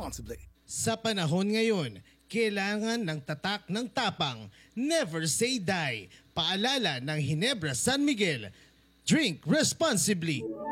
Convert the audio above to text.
responsibly. Sa panahon ngayon, kailangan ng tatak ng tapang. Never say die. Paalala ng Ginebra San Miguel. Drink responsibly.